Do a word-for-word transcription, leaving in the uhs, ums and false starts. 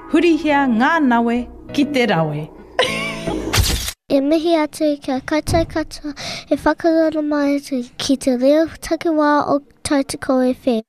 Hurihia ngā nawe ki te rawe. E mihi atu kia koutou katoa e whakarara mai atu ki te reo takiwā o Tautoko F M.